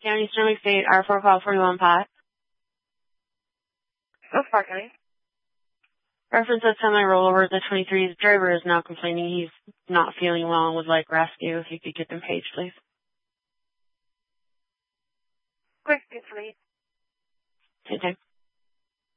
County, Sterling State, R4541 Pat. Oh, Park County. Reference that semi-rollover, the 23's driver is now complaining he's not feeling well and would like rescue. If you could get them paged, please. Quick, good for me. Take time.